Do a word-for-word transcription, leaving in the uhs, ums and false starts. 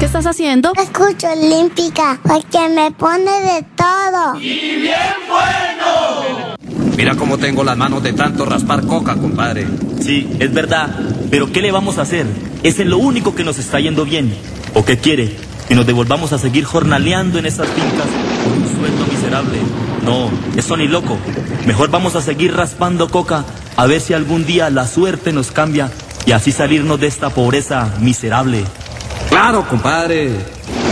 estás haciendo? Escucho Olímpica, porque me pone de todo. ¡Y bien bueno! Mira cómo tengo las manos de tanto raspar coca, compadre. Sí, es verdad, pero ¿qué le vamos a hacer? Ese es lo único que nos está yendo bien. ¿O qué quiere? ¿Que nos devolvamos a seguir jornaleando en esas fincas con un sueldo miserable? No, eso ni loco. Mejor vamos a seguir raspando coca a ver si algún día la suerte nos cambia y así salirnos de esta pobreza miserable. Claro, compadre.